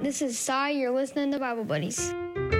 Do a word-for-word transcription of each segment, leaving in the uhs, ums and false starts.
This is Sai. You're listening to Bible Buddies.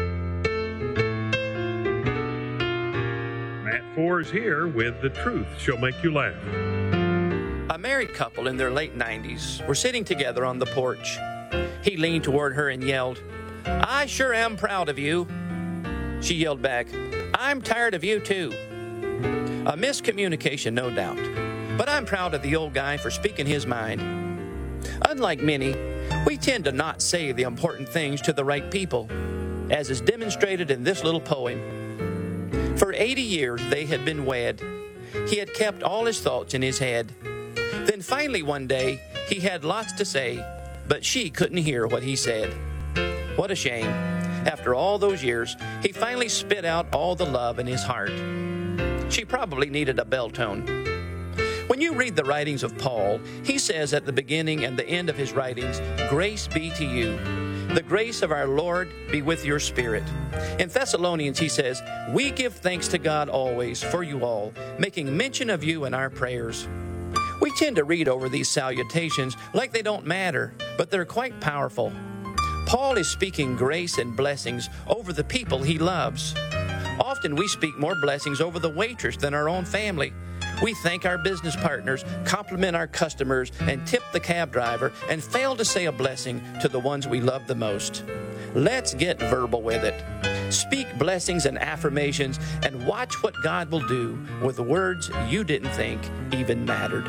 Matt Four is here with The Truth Shall Make You Laugh. A married couple in their late nineties were sitting together on the porch. He leaned toward her and yelled, "I sure am proud of you." She yelled back, "I'm tired of you too." A miscommunication, no doubt, but I'm proud of the old guy for speaking his mind. Unlike many, we tend to not say the important things to the right people, as is demonstrated in this little poem. For eighty years they had been wed. He had kept all his thoughts in his head. Then finally one day, he had lots to say, but she couldn't hear what he said. What a shame. After all those years, he finally spit out all the love in his heart. She probably needed a bell tone. When you read the writings of Paul, he says at the beginning and the end of his writings, "Grace be to you. The grace of our Lord be with your spirit." In Thessalonians, he says, "We give thanks to God always for you all, making mention of you in our prayers." We tend to read over these salutations like they don't matter, but they're quite powerful. Paul is speaking grace and blessings over the people he loves. Often we speak more blessings over the waitress than our own family. We thank our business partners, compliment our customers, and tip the cab driver, and fail to say a blessing to the ones we love the most. Let's get verbal with it. Speak blessings and affirmations, and watch what God will do with words you didn't think even mattered.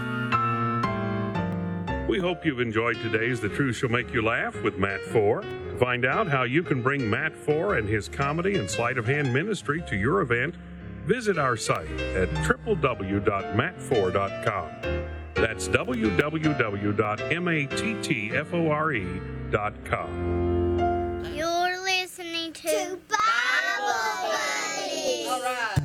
We hope you've enjoyed today's The Truth Shall Make You Laugh with Matt Four. To find out how you can bring Matt Four and his comedy and sleight of hand ministry to your event, visit our site at w w w dot matt four dot com. That's w w w dot mattfore dot com. You're listening to Bible Buddies. All right.